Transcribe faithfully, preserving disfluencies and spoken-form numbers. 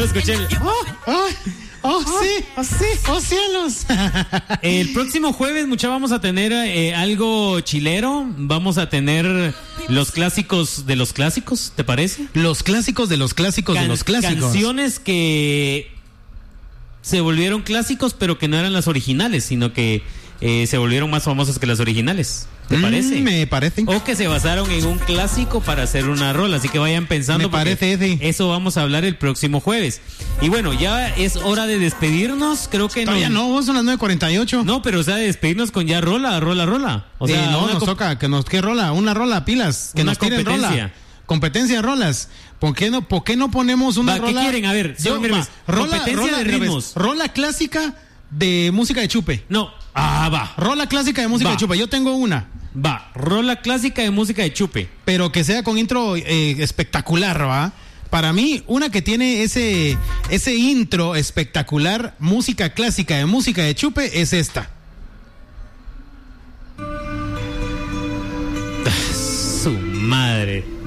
Escuché. Oh, oh, oh, sí, oh, sí, oh cielos. El próximo jueves, mucha, vamos a tener eh, algo chilero. Vamos a tener los clásicos de los clásicos, ¿te parece? Los clásicos de los clásicos Can- de los clásicos. Canciones que se volvieron clásicos, pero que no eran las originales, sino que eh, se volvieron más famosas que las originales. ¿Te mm, parece? Me parece. O que se basaron en un clásico para hacer una rola, así que vayan pensando. Me parece, sí. Eso vamos a hablar el próximo jueves. Y bueno, ya es hora de despedirnos, creo que Todavía no. no, son las nueve cuarenta y ocho. No, pero o sea, de despedirnos con ya rola, rola, rola. O sea, sí, no, nos comp- toca, que nos, ¿qué rola? Una rola, pilas, que una nos tiren competencia. rola. Competencia de rolas. ¿Por qué no, por qué no ponemos una va, rola? ¿Qué quieren? A ver, Yo, mira, va, rola, competencia rola, de ritmos. Rola clásica de música de chupe. No, ah, va. Rola clásica de música Va. de chupe. Yo tengo una. Va, rola clásica de música de chupe. Pero que sea con intro eh, espectacular, ¿va? Para mí, una que tiene ese, ese intro espectacular, música clásica de música de chupe, es esta. Su madre.